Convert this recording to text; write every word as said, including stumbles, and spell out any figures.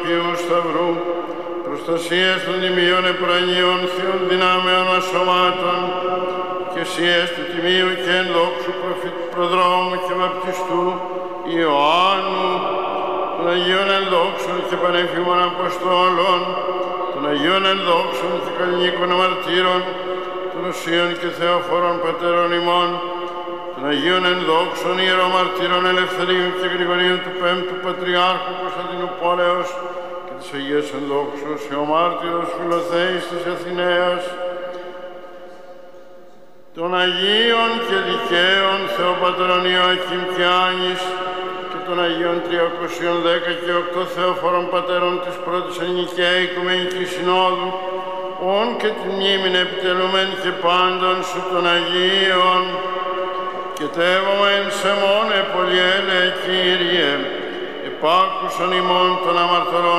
Αγίου Σταυρού, προστασίας των τιμίων επουρανίων θείων δυνάμεων ασωμάτων, και εσίες του τιμίου και εν δόξου προδρόμου και βαπτιστού Ιωάννου, των Αγίων ενδόξων και πανεφήμων Αποστόλων, των Αγίων ενδόξων και καλλινίκων μαρτύρων, των οσίων και θεοφόρων πατέρων ημών, των Αγίων ενδόξων ιερομαρτύρων Ελευθερίου και Γρηγορίου του Πέμπτου Πατριάρχου Κωνσταντινού Πόλεως και της Αγίας ενδόξους ο μάρτυρος Φιλοθέης της Αθηναίας, των Αγίων και δικαίων Θεοπατέρων Ιωακήμ και Άνης και των Αγίων τριακοσίων δέκα και οκτώ Θεοφόρων Πατέρων της πρώτης Ελληνικαίας Οικουμενικής Συνόδου, ον και τη μνήμην επιτελούμεν και πάντων σου των Αγίων, και τεύομεν σε μόνε πολυέλε Κύριε, επάκουσον ημών των αμαρτωλών